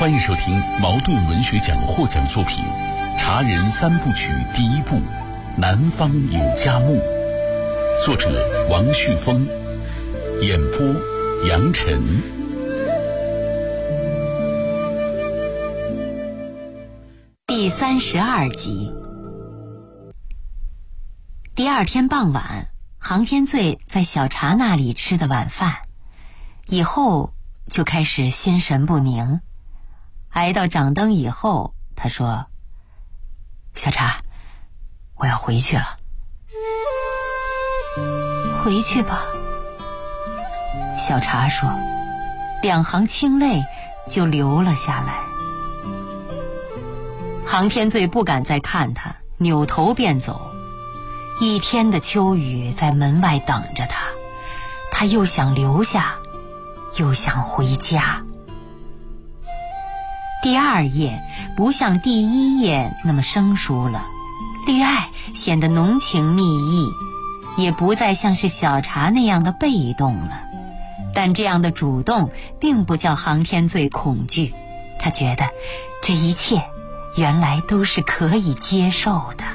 欢迎收听茅盾文学奖获奖作品《茶人三部曲》第一部《南方有佳木》，作者王旭峰，演播杨晨。 第32集。第二天傍晚，航天醉在小茶那里吃的晚饭，以后就开始心神不宁。挨到掌灯以后，他说：“小茶，我要回去了。”回去吧。小茶说，两行清泪就流了下来。航天醉不敢再看他，扭头便走。一天的秋雨在门外等着他，他又想留下，又想回家。第二页不像第一页那么生疏了，绿爱显得浓情蜜意，也不再像是小茶那样的被动了。但这样的主动并不叫航天醉恐惧，他觉得这一切原来都是可以接受的。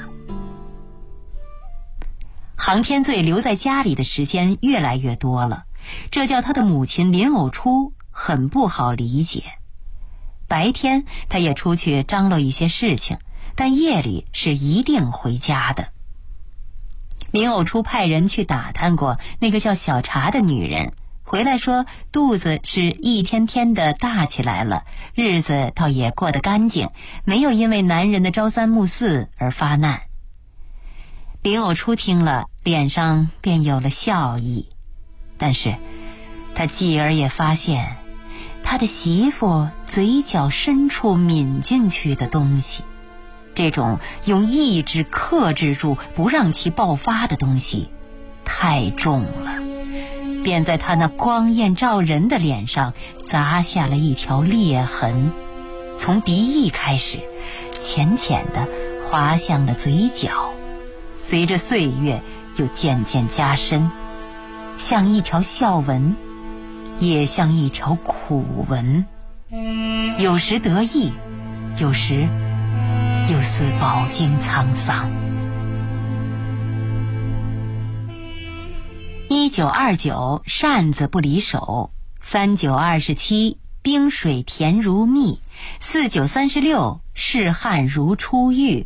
航天醉留在家里的时间越来越多了，这叫他的母亲林藕初很不好理解。白天他也出去张罗一些事情，但夜里是一定回家的。林藕初派人去打探过那个叫小茶的女人，回来说肚子是一天天的大起来了，日子倒也过得干净，没有因为男人的朝三暮四而发难。林藕初听了，脸上便有了笑意，但是他继而也发现他的媳妇嘴角深处抿进去的东西，这种用意志克制住不让其爆发的东西太重了，便在他那光艳照人的脸上砸下了一条裂痕，从鼻翼开始浅浅地滑向了嘴角，随着岁月又渐渐加深，像一条笑纹，也像一条苦纹，有时得意，有时又似饱经沧桑。1929扇子不离手，3927冰水甜如蜜，4936试汗如初浴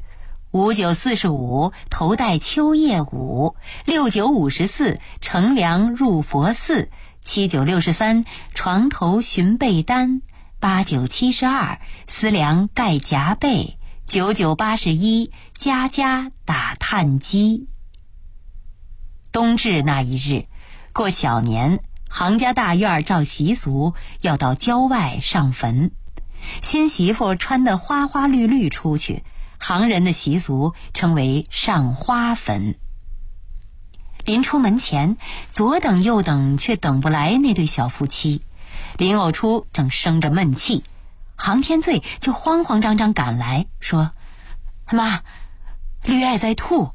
，5945头戴秋叶舞，6954乘凉入佛寺，7963床头寻被单，8972思量盖夹被，9981家家打炭鸡。冬至那一日，过小年，杭家大院照习俗要到郊外上坟，新媳妇穿得花花绿绿出去，杭人的习俗称为上花坟。临出门前，左等右等却等不来那对小夫妻，林藕初正生着闷气，航天醉就慌慌张张赶来，说：“妈，绿爱在吐。”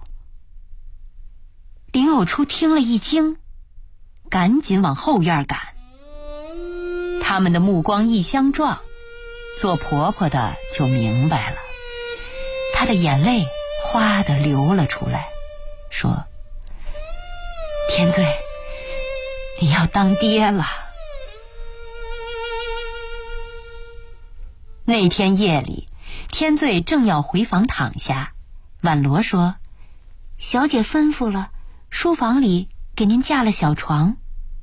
林藕初听了一惊，赶紧往后院赶。他们的目光一相撞，做婆婆的就明白了，她的眼泪哗地流了出来，说：“天醉，你要当爹了。”那天夜里，天醉正要回房躺下，婉罗说：“小姐吩咐了，书房里给您架了小床。”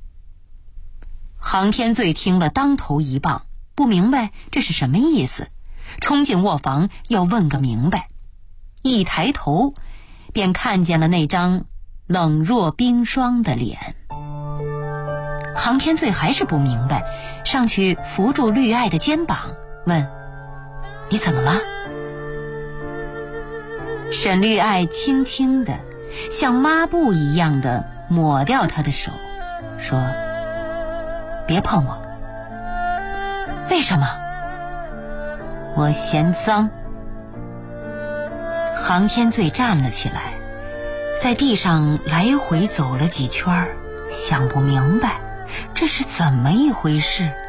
航天醉听了当头一棒，不明白这是什么意思，冲进卧房要问个明白。一抬头便看见了那张冷若冰霜的脸。航天醉还是不明白，上去扶住绿爱的肩膀，问：“你怎么了？”沈绿爱轻轻的像抹布一样的抹掉他的手，说：“别碰我。”“为什么？”“我嫌脏。”航天醉站了起来，在地上来回走了几圈，想不明白这是怎么一回事。